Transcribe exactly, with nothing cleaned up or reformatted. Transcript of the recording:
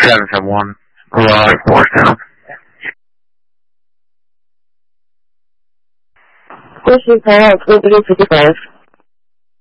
seven seven one, garage, Morristown. Question call out, fifty-five.